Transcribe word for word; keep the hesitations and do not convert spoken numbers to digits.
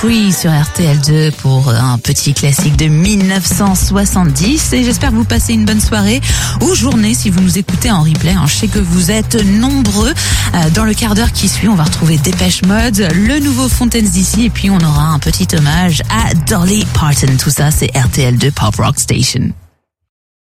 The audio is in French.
Oui, sur R T L deux pour un petit classique de mille neuf cent soixante-dix et j'espère que vous passez une bonne soirée ou journée si vous nous écoutez en replay. Je sais que vous êtes nombreux. Dans le quart d'heure qui suit, on va retrouver Depeche Mode, le nouveau Fontaines D C et puis on aura un petit hommage à Dolly Parton. Tout ça, c'est R T L deux Pop Rock Station.